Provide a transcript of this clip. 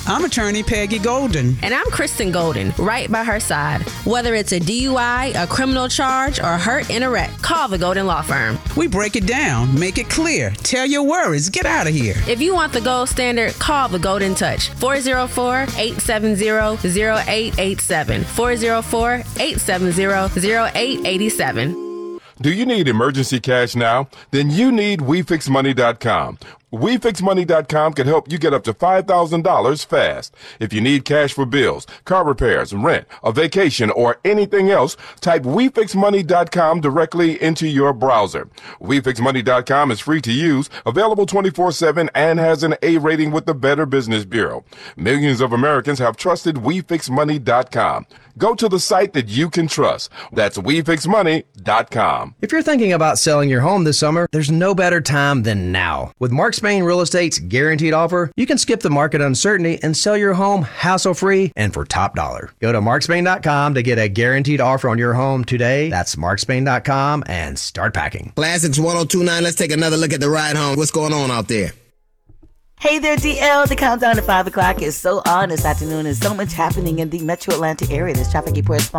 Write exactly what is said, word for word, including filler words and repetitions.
I'm attorney Peggy Golden. And I'm Kristen Golden, right by her side. Whether it's a D U I, a criminal charge, or hurt in a wreck, call the Golden Law Firm. We break it down, make it clear, tell your worries, get out of here. If you want the gold standard, call the Golden Touch. four oh four, eight seven zero, zero eight eight seven. four oh four, eight seven zero, zero eight eight seven. Do you need emergency cash now? Then you need we fix money dot com. we fix money dot com can help you get up to five thousand dollars fast. If you need cash for bills, car repairs, rent, a vacation, or anything else, type we fix money dot com directly into your browser. we fix money dot com is free to use, available twenty-four seven, and has an A rating with the Better Business Bureau. Millions of Americans have trusted we fix money dot com. Go to the site that you can trust. That's we fix money dot com. If you're thinking about selling your home this summer, there's no better time than now. With Mark Spain Real Estate's guaranteed offer, you can skip the market uncertainty and sell your home hassle-free and for top dollar. Go to mark spain dot com to get a guaranteed offer on your home today. That's mark spain dot com and start packing. Classics one oh two point nine. Let's take another look at the ride home. What's going on out there? Hey there, D L. The countdown to five o'clock is so on this afternoon. There's so much happening in the metro Atlanta area. This traffic report